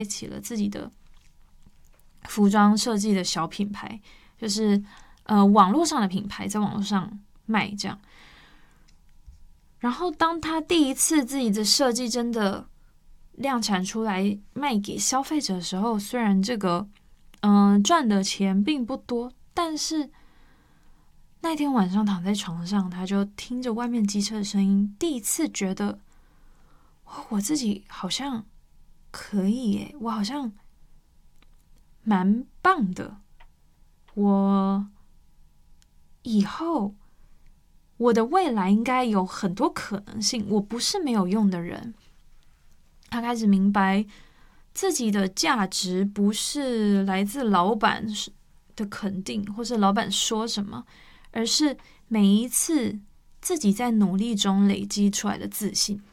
起了自己的服装设计的小品牌，就是网络上的品牌，在网络上卖这样。然后当他第一次自己的设计真的量产出来卖给消费者的时候，虽然这个赚的钱并不多，但是那天晚上躺在床上，他就听着外面机车的声音，第一次觉得我自己好像可以耶，我好像蛮棒的，我以后我的未来应该有很多可能性，我不是没有用的人。他开始明白自己的价值不是来自老板的肯定，或是老板说什么，而是每一次自己在努力中累积出来的自信。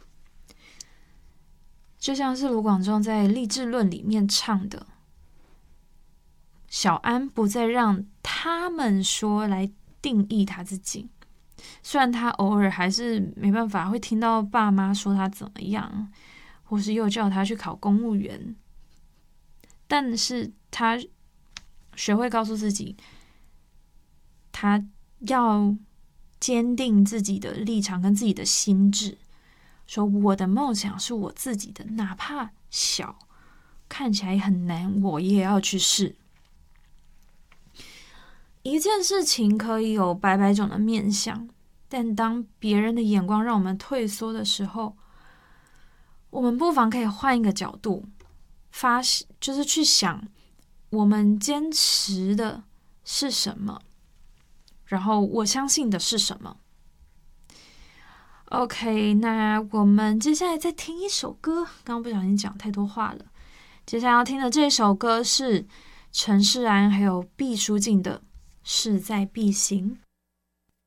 就像是卢广仲在《励志论》里面唱的，小安不再让他们说来定义他自己，虽然他偶尔还是没办法会听到爸妈说他怎么样，或是又叫他去考公务员，但是他学会告诉自己，他要坚定自己的立场跟自己的心智，说我的梦想是我自己的，哪怕小，看起来很难，我也要去试。一件事情可以有百百种的面向，但当别人的眼光让我们退缩的时候，我们不妨可以换一个角度，就是去想我们坚持的是什么，然后我相信的是什么。OK， 那我们接下来再听一首歌，刚刚不小心讲太多话了。接下来要听的这首歌是陈势安还有毕书尽的《势在必行》。